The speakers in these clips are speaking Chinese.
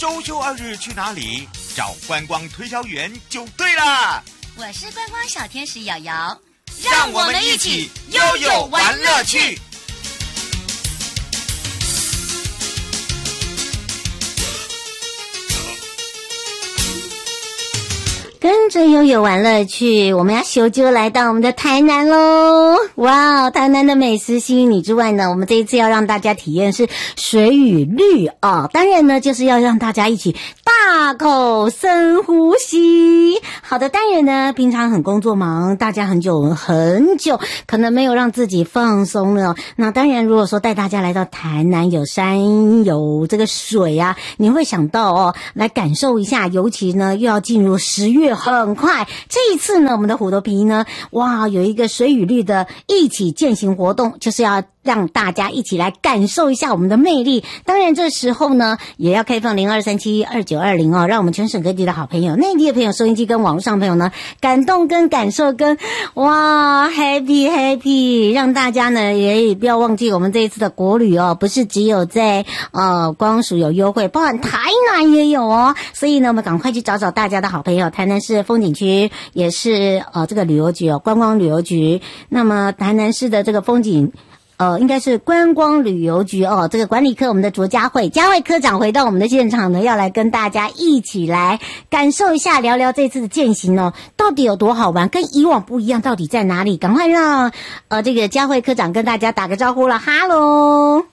周休2日去哪里？找观光推销员就对了。 我是观光小天使瑶瑶， 让我们一起悠悠玩乐趣。 跟着悠悠玩乐趣，我们要修就来到我们的台南咯。哇，台南的美食吸引你之外呢，我们这一次要让大家体验是水与绿哦。当然呢，就是要让大家一起大口深呼吸。好的，当然呢，平常很工作忙，大家很久可能没有让自己放松了。那当然，如果说带大家来到台南，有山有这个水啊，你会想到哦，来感受一下。尤其呢，又要进入10月。很快，这一次呢，我们的虎头皮呢，哇，有一个水与绿的一起健行活动，就是要让大家一起来感受一下我们的魅力。当然，这时候呢，也要开放02372920哦，让我们全省各地的好朋友、内地的朋友、收音机跟网络上朋友呢，感动跟感受跟哇 happy， 让大家呢也不要忘记我们这一次的国旅哦，不是只有在观光署有优惠，包含台南也有哦。所以呢，我们赶快去找找大家的好朋友，台南市风景区也是这个旅游局哦，观光旅游局。那么台南市的这个风景应该是观光旅游局哦，这个管理科我们的卓佳慧科长回到我们的现场呢，要来跟大家一起来感受一下，聊聊这次的健行哦，到底有多好玩，跟以往不一样，到底在哪里？赶快让这个佳慧科长跟大家打个招呼了，哈喽。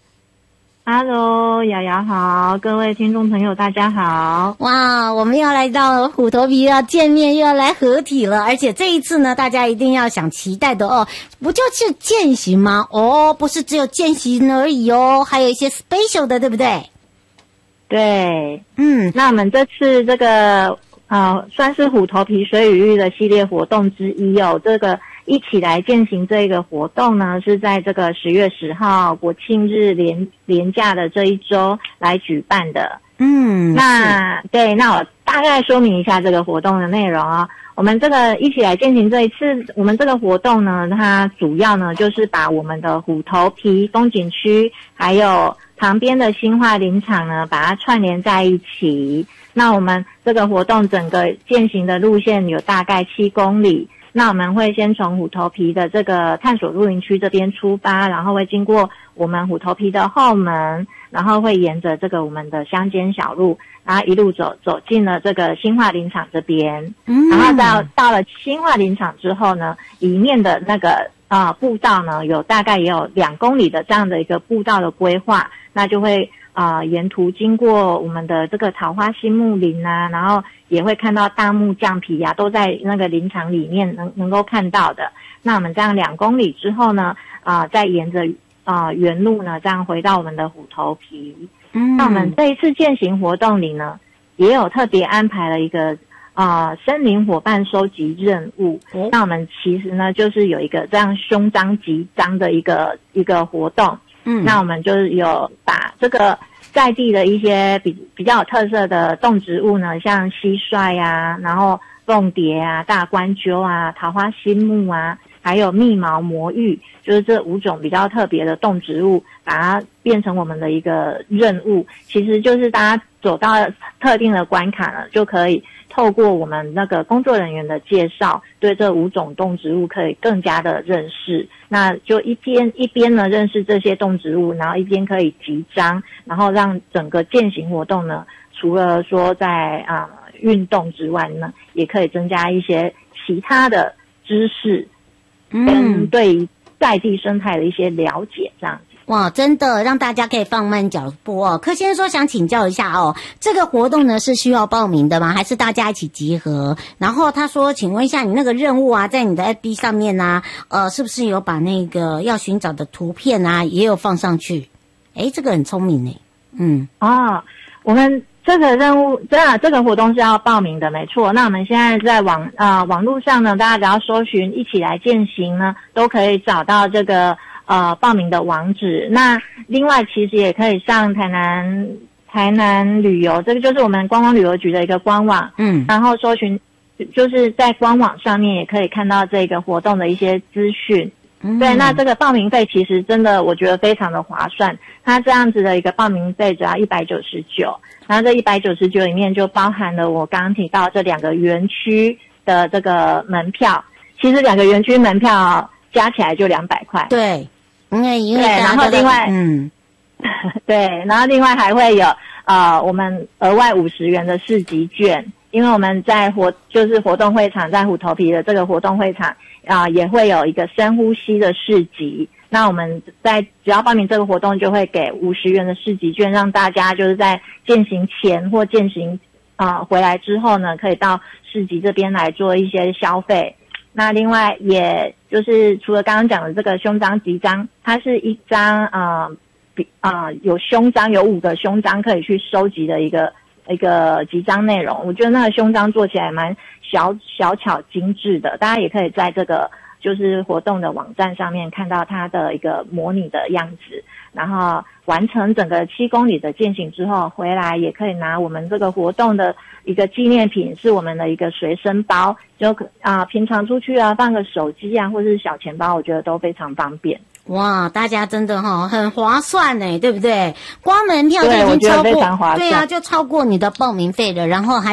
Hello， 瑶瑶好，各位听众朋友大家好。 哇，我们要来到虎头皮要见面，又要来合体了，而且这一次呢，大家一定要想期待的哦，不就是健行吗？哦，不是只有健行而已哦，还有一些 special 的，对不对？ 对，那我们这次这个算是虎头皮水与绿的系列活动之一哦，这个一起来健行这个活动呢，是在这个10月10号国庆日连假的这一周来举办的。那我大概说明一下这个活动的内容啊。我们这个一起来健行这一次，我们这个活动呢，它主要呢就是把我们的虎头皮风景区还有旁边的新化林场呢，把它串联在一起。那我们这个活动整个健行的路线有大概7公里。那我们会先从虎头皮的这个探索露营区这边出发，然后会经过我们虎头皮的后门，然后会沿着这个我们的乡间小路，然后一路走进了这个新化林场这边。然后到了新化林场之后呢，里面的那个步道呢，大概也有2公里的这样的一个步道的规划，那就会沿途经过我们的这个桃花心木林啊，然后也会看到大木降皮啊，都在那个林场里面能够看到的。那我们这样2公里之后呢，再沿着原路呢，这样回到我们的虎头皮。那我们这一次健行活动里呢，也有特别安排了一个森林伙伴收集任务。那我们其实呢，就是有一个这样胸章集章的一个活动。那我们就是有把这个在地的一些比较有特色的动植物呢，像蟋蟀啊，然后凤蝶啊、大冠鸠啊、桃花心木啊，还有蜜毛魔芋，就是这5种比较特别的动植物，把它变成我们的一个任务。其实就是大家走到特定的关卡呢，就可以透过我们那个工作人员的介绍，对这5种动植物可以更加的认识。那就一边呢认识这些动植物，然后一边可以集章，然后让整个健行活动呢，除了说在运动之外呢，也可以增加一些其他的知识，跟对于在地生态的一些了解，这样子。 哇，真的让大家可以放慢脚步哦。柯先生说想请教一下哦，这个活动呢是需要报名的吗？还是大家一起集合？然后他说，请问一下你那个任务啊，在你的 FB 上面啊，是不是有把那个要寻找的图片啊也有放上去？这个很聪明呢。 我们这个任务这个活动是要报名的，没错。那我们现在在网络上呢，大家只要搜寻一起来健行呢，都可以找到这个报名的网址。那另外其实也可以上台南旅游，这个就是我们观光旅游局的一个官网，然后搜寻，就是在官网上面也可以看到这个活动的一些资讯。 对，那这个报名费其实真的我觉得非常的划算，它这样子的一个报名费只要199，然后这199里面就包含了我刚刚提到这2个园区的这个门票，其实2个园区门票加起来就200块。 对，因为对，然后另外对，然后另外还会有我们额外50元的市集券，因为我们在活动会场，在虎头皮的这个活动会场也会有一个深呼吸的市集。那我们只要报名这个活动，就会给50元的市集券，让大家就是在健行前或健行回来之后呢，可以到市集这边来做一些消费。那另外也就是除了刚刚讲的这个胸章集章，它是一张有胸章，有5个胸章可以去收集的一个集章内容。我觉得那个胸章做起来蛮小巧精致的，大家也可以在这个就是活动的网站上面看到它的一个模拟的样子，然后完成整个7公里的健行之后回来，也可以拿我们这个活动的一个纪念品，是我们的一个随身包，就平常出去放个手机或是小钱包，我觉得都非常方便。 哇，大家真的很划算呢，对不对？光门票就已经超过， 对，我觉得非常划算。 对啊，就超过你的报名费了，然后还